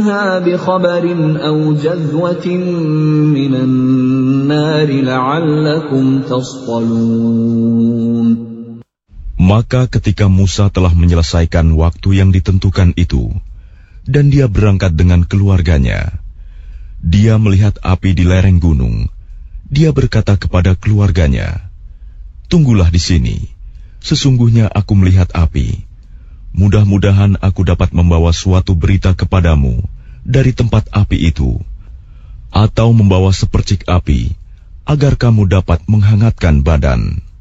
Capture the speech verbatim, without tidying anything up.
منها بخبر أو جذوة من النار لعلكم تصطلون. Maka ketika Musa telah menyelesaikan waktu yang ditentukan itu, dan dia berangkat dengan keluarganya, dia melihat api di lereng gunung. Dia berkata kepada keluarganya, "Tunggulah di sini, sesungguhnya aku melihat api. Mudah-mudahan aku dapat membawa suatu berita kepadamu dari tempat api itu, atau membawa sepercik api, agar kamu dapat menghangatkan badan."